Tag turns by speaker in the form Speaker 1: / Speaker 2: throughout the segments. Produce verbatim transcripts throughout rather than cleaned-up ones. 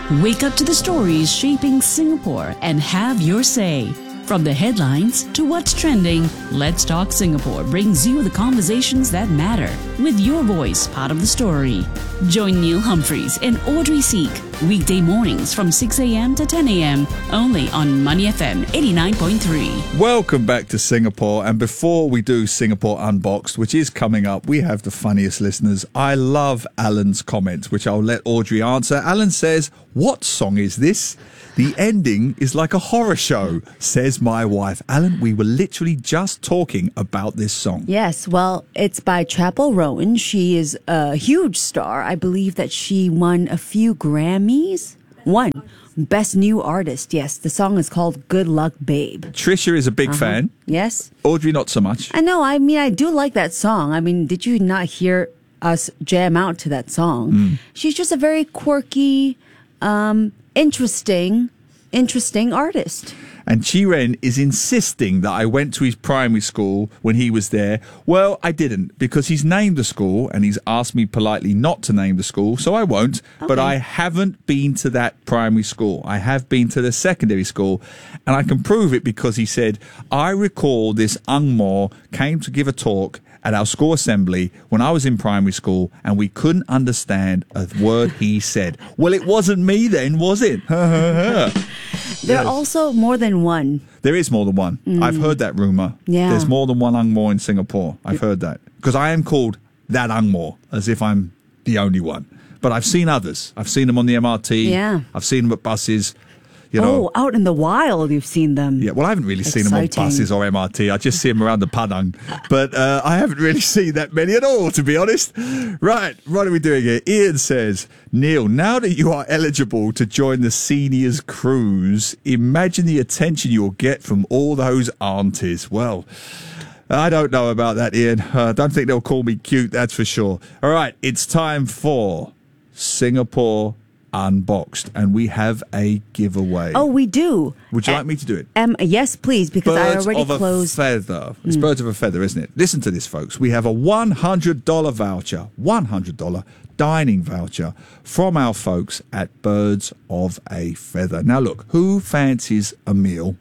Speaker 1: Wake up to the stories shaping Singapore and have your say. From the headlines to what's trending, Let's Talk Singapore brings you the conversations that matter with your voice part of the story. Join Neil Humphreys and Audrey Seek weekday mornings from six a.m. to ten a.m. only on Money F M eighty-nine point three.
Speaker 2: Welcome back to Singapore. And before we do Singapore Unboxed, which is coming up, we have the funniest listeners. I love Alan's comments, which I'll let Audrey answer. Alan says, "What song is this? The ending is like a horror show," says my wife. Alan, we were literally just talking about this song.
Speaker 3: Yes, well, it's by Chappell Rowan. She is a huge star. I believe that she won a few Grammys. One, Best New Artist. Yes, the song is called Good Luck Babe.
Speaker 2: Trisha is a big
Speaker 3: Uh-huh.
Speaker 2: fan.
Speaker 3: Yes.
Speaker 2: Audrey, not so much.
Speaker 3: I know. I mean, I do like that song. I mean, did you not hear us jam out to that song?
Speaker 2: Mm.
Speaker 3: She's just a very quirky, um, interesting, interesting artist.
Speaker 2: And Chiren is insisting that I went to his primary school when he was there. Well, I didn't, because he's named the school and he's asked me politely not to name the school, so I won't.
Speaker 3: Okay.
Speaker 2: But I haven't been to that primary school. I have been to the secondary school, and I can prove it because he said, "I recall this Ang Mo came to give a talk at our school assembly when I was in primary school, and we couldn't understand a word he said." Well, it wasn't me then, was it?
Speaker 3: There are
Speaker 2: Yes.
Speaker 3: also more than one.
Speaker 2: There is more than one. I've heard that rumour.
Speaker 3: Yeah.
Speaker 2: There's more than one Ang Mo in Singapore. I've heard that. Because I am called that Ang Mo, as if I'm the only one. But I've seen others. I've seen them on the M R T.
Speaker 3: Yeah.
Speaker 2: I've seen them at buses. You know.
Speaker 3: Oh, out in the wild, you've seen them.
Speaker 2: Yeah, well, I haven't really seen them on
Speaker 3: Exciting.
Speaker 2: buses or M R T. I just see them around the Padang. But uh, I haven't really seen that many at all, to be honest. Right, what are we doing here? Ian says, "Neil, now that you are eligible to join the seniors cruise, imagine the attention you'll get from all those aunties." Well, I don't know about that, Ian. I uh, don't think they'll call me cute, that's for sure. All right, it's time for Singapore Unboxed, and we have a giveaway.
Speaker 3: Oh, we do.
Speaker 2: Would you
Speaker 3: Uh,
Speaker 2: like me to do it?
Speaker 3: Um, yes, please, because I
Speaker 2: Birds
Speaker 3: already
Speaker 2: of
Speaker 3: closed.
Speaker 2: a feather. It's birds of a feather, isn't it? Listen to this, folks. We have a one hundred dollars voucher, one hundred dollars dining voucher from our folks at Birds of a Feather. Now, look, who fancies a meal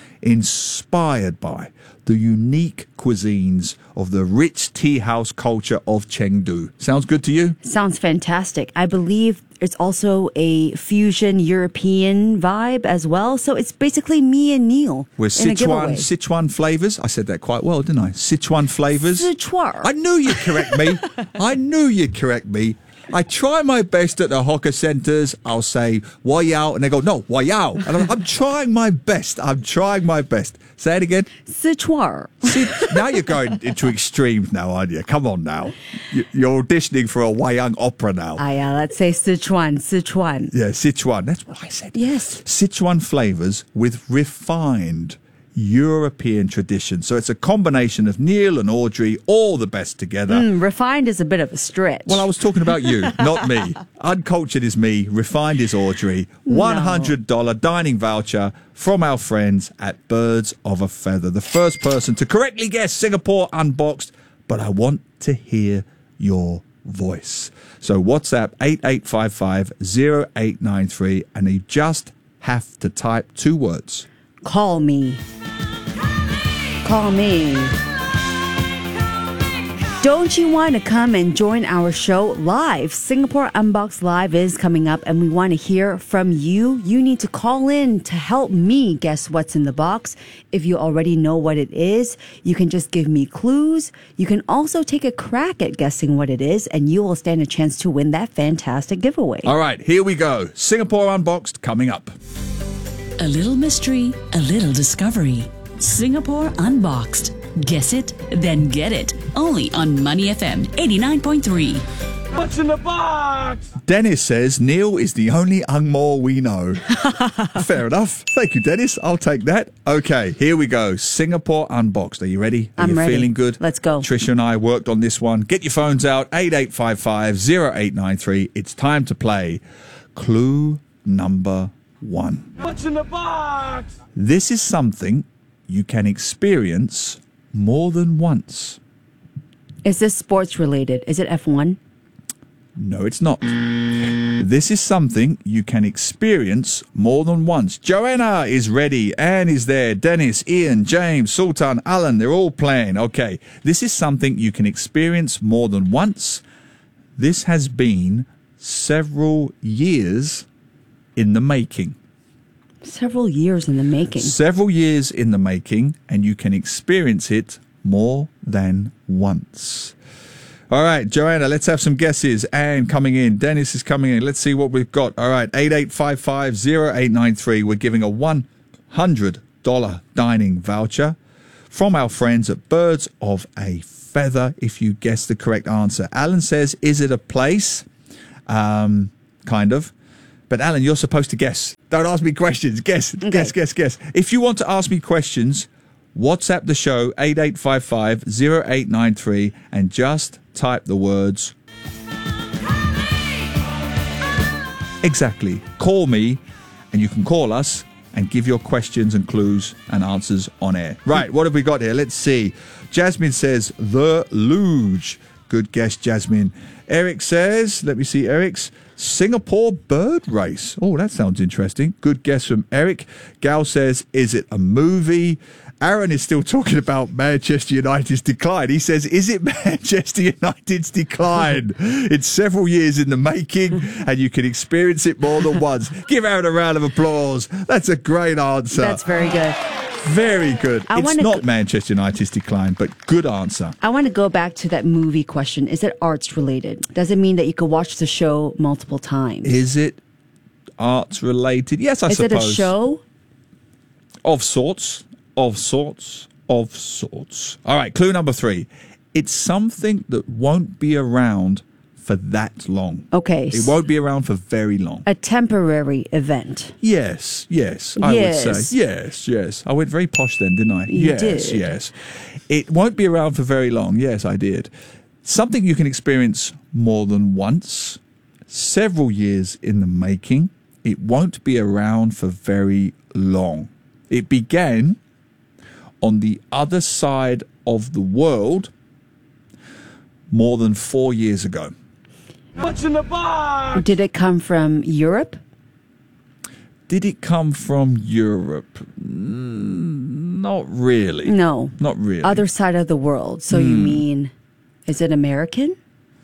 Speaker 2: inspired by the unique cuisines of the rich tea house culture of Chengdu? Sounds good to you?
Speaker 3: Sounds fantastic. I believe it's also a fusion European vibe as well. So it's basically me and Neil
Speaker 2: We're
Speaker 3: in a
Speaker 2: Sichuan,
Speaker 3: giveaway.
Speaker 2: Sichuan flavours. I said that quite well, didn't I? Sichuan flavours.
Speaker 3: Sichuan.
Speaker 2: I knew you'd correct me. I knew you'd correct me. I try my best at the hawker centres. I'll say, "Wayao," and they go, "No, wayao." And I'm, I'm trying my best. I'm trying my best. Say it again.
Speaker 3: Sichuan.
Speaker 2: See, now you're going into extremes now, aren't you? Come on now. You- You're auditioning for a Wayang opera now.
Speaker 3: Ah, yeah, let's say Sichuan. Sichuan.
Speaker 2: Yeah, Sichuan. That's what I said.
Speaker 3: Yes.
Speaker 2: Sichuan flavours with refined European tradition. So it's a combination of Neil and Audrey, all the best together.
Speaker 3: Mm, refined is a bit of a stretch.
Speaker 2: Well, I was talking about you, not me. Uncultured is me, refined is Audrey. one hundred dollars dining voucher from our friends at Birds of a Feather. The first person to correctly guess Singapore Unboxed, but I want to hear your voice. So WhatsApp eight eight five five zero eight nine three, and you just have to type two words.
Speaker 3: Call me. Call me. Don't you want to come and join our show live? Singapore Unboxed Live is coming up, and we want to hear from you. You need to call in to help me guess what's in the box. If you already know what it is, you can just give me clues. You can also take a crack at guessing what it is, and you will stand a chance to win that fantastic giveaway.
Speaker 2: All right, here we go. Singapore Unboxed coming up.
Speaker 1: A little mystery, a little discovery. Singapore Unboxed. Guess it, then get it. Only on Money F M eighty-nine point three.
Speaker 4: What's in the box?
Speaker 2: Dennis says Neil is the only Ang Mo we know. Fair enough. Thank you, Dennis. I'll take that. Okay, here we go. Singapore Unboxed. Are you ready? Are
Speaker 3: I'm
Speaker 2: you
Speaker 3: ready.
Speaker 2: feeling good?
Speaker 3: Let's go.
Speaker 2: Trisha and I worked on this one. Get your phones out. eight eight five five zero eight nine three. It's time to play clue number one.
Speaker 4: What's in the box?
Speaker 2: This is something you can experience more than once.
Speaker 3: Is this sports related? Is it F one?
Speaker 2: No, it's not. This is something you can experience more than once. Joanna is ready. Anne is there. Dennis, Ian, James, Sultan, Alan, they're all playing. Okay. This is something you can experience more than once. This has been several years in the making.
Speaker 3: Several years in the making.
Speaker 2: Several years in the making, and you can experience it more than once. All right, Joanna, let's have some guesses. Anne coming in. Dennis is coming in. Let's see what we've got. All right, eight eight five five, zero eight nine three. We're giving a one hundred dollars dining voucher from our friends at Birds of a Feather if you guess the correct answer. Alan says, is it a place? Um, kind of. But Alan, you're supposed to guess. Don't ask me questions. Guess, okay. guess, guess, guess. If you want to ask me questions, WhatsApp the show eight eight five five, zero eight nine three and just type the words. Exactly. Call me, and you can call us and give your questions and clues and answers on air. Right, what have we got here? Let's see. Jasmine says, the luge. Good guess, Jasmine. Eric says, let me see Eric's, Singapore bird race. Oh, that sounds interesting. Good guess from Eric. Gal says, is it a movie? Aaron is still talking about Manchester United's decline. He says, is it Manchester United's decline? It's several years in the making, and you can experience it more than once. Give Aaron a round of applause. That's a great answer.
Speaker 3: That's very good.
Speaker 2: Very good.
Speaker 3: I
Speaker 2: it's not
Speaker 3: go-
Speaker 2: Manchester United's decline, but good answer.
Speaker 3: I want to go back to that movie question. Is it arts related? Does it mean that you could watch the show multiple times?
Speaker 2: Is it arts related? Yes, I
Speaker 3: Is
Speaker 2: suppose.
Speaker 3: Is it a show?
Speaker 2: Of sorts. Of sorts, of sorts. All right, clue number three. It's something that won't be around for that long.
Speaker 3: Okay.
Speaker 2: It won't be around for very long.
Speaker 3: A temporary event.
Speaker 2: Yes, yes, I
Speaker 3: yes.
Speaker 2: would say. Yes, yes. I went very posh then, didn't I?
Speaker 3: You
Speaker 2: yes,
Speaker 3: did.
Speaker 2: yes. It won't be around for very long. Yes, I did. Something you can experience more than once. Several years in the making. It won't be around for very long. It began on the other side of the world more than four years ago.
Speaker 4: What's in the box?
Speaker 3: Did it come from Europe?
Speaker 2: Did it come from Europe? Mm, not really.
Speaker 3: No.
Speaker 2: Not really.
Speaker 3: Other side of the world. So mm. you mean, is it American?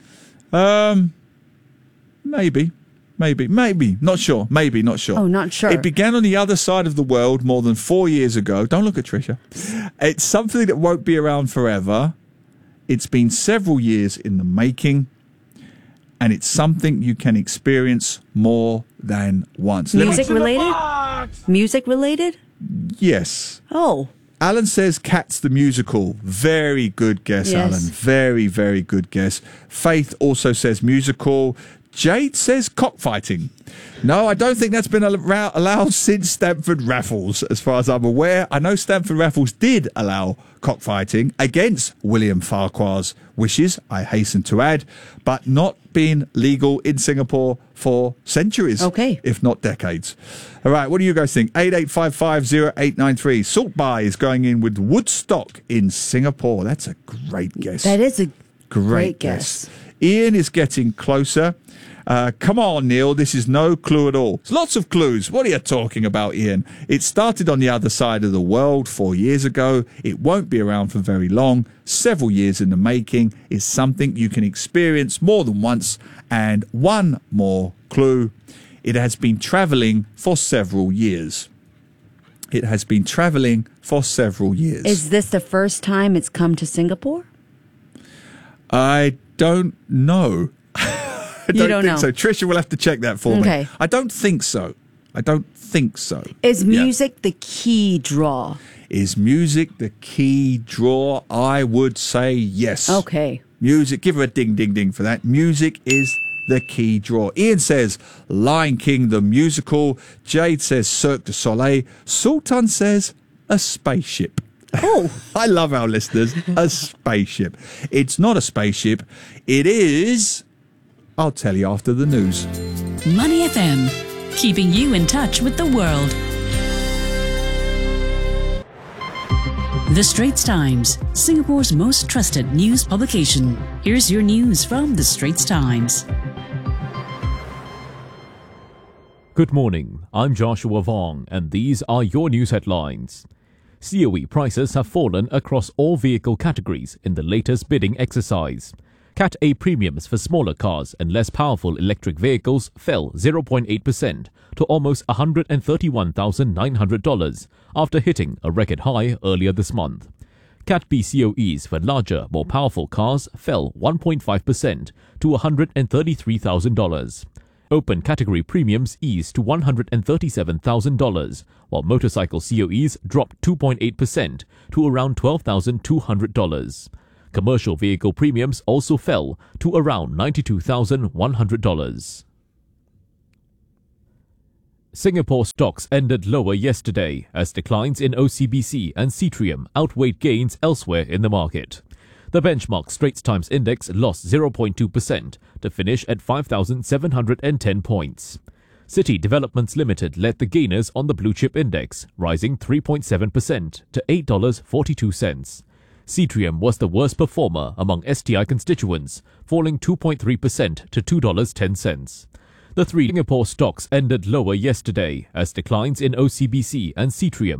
Speaker 2: Um, maybe. Maybe, maybe, not sure, maybe, not sure.
Speaker 3: Oh, not sure.
Speaker 2: It began on the other side of the world more than four years ago. Don't look at Tricia. It's something that won't be around forever. It's been several years in the making, and it's something you can experience more than once.
Speaker 3: Music related? Music related?
Speaker 2: Yes.
Speaker 3: Oh.
Speaker 2: Alan says Cats the Musical. Very good guess,
Speaker 3: yes.
Speaker 2: Alan. Very, very good guess. Faith also says musical. Jade says cockfighting. No, I don't think that's been al- allowed since Stamford Raffles, as far as I'm aware. I know Stamford Raffles did allow cockfighting against William Farquhar's wishes, I hasten to add, but not been legal in Singapore for centuries,
Speaker 3: okay,
Speaker 2: if not decades. All right, what do you guys think? eight eight five five, zero eight nine three. Salt Bai is going in with Woodstock in Singapore. That's a great guess.
Speaker 3: That is a great,
Speaker 2: great
Speaker 3: guess.
Speaker 2: guess. Ian is getting closer. Uh, come on, Neil, this is no clue at all. There's lots of clues. What are you talking about, Ian? It started on the other side of the world four years ago. It won't be around for very long. Several years in the making. Is something you can experience more than once. And one more clue. It has been travelling for several years. It has been travelling for several years.
Speaker 3: Is this the first time it's come to Singapore?
Speaker 2: I don't know. I don't,
Speaker 3: you don't
Speaker 2: think
Speaker 3: know.
Speaker 2: so. Tricia will have to check that for
Speaker 3: okay.
Speaker 2: me. I don't think so. I don't think so.
Speaker 3: Is music yeah. the key draw?
Speaker 2: Is music the key draw? I would say yes.
Speaker 3: Okay.
Speaker 2: Music, give her a ding, ding, ding for that. Music is the key draw. Ian says Lion King the musical. Jade says Cirque du Soleil. Sultan says a spaceship.
Speaker 3: Oh.
Speaker 2: I love our listeners. A spaceship. It's not a spaceship. It is... I'll tell you after the news.
Speaker 1: Money F M, keeping you in touch with the world. The Straits Times, Singapore's most trusted news publication. Here's your news from The Straits Times.
Speaker 5: Good morning, I'm Joshua Vong, and these are your news headlines. C O E prices have fallen across all vehicle categories in the latest bidding exercise. Cat A premiums for smaller cars and less powerful electric vehicles fell zero point eight percent to almost one hundred thirty-one thousand nine hundred dollars after hitting a record high earlier this month. Cat B C O Es for larger, more powerful cars fell one point five percent to one hundred thirty-three thousand dollars. Open category premiums eased to one hundred thirty-seven thousand dollars, while motorcycle C O Es dropped two point eight percent to around twelve thousand two hundred dollars. Commercial vehicle premiums also fell to around ninety-two thousand one hundred dollars. Singapore stocks ended lower yesterday as declines in O C B C and Citrium outweighed gains elsewhere in the market. The benchmark Straits Times Index lost zero point two percent to finish at five thousand seven hundred ten points. City Developments Limited led the gainers on the Blue Chip Index, rising three point seven percent to eight dollars and forty-two cents. Citrium was the worst performer among S T I constituents, falling two point three percent to two dollars and ten cents. The three Singapore stocks ended lower yesterday as declines in O C B C and Citrium